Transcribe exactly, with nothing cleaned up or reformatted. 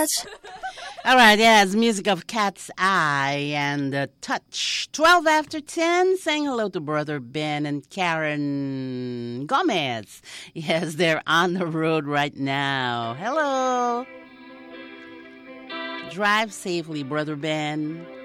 touch. All right, yeah, it's music of Cat's Eye and uh, Touch. twelve after ten, saying hello to Brother Ben and Karen Gomez. Yes, they're on the road right now. Hello. Drive safely, Brother Ben.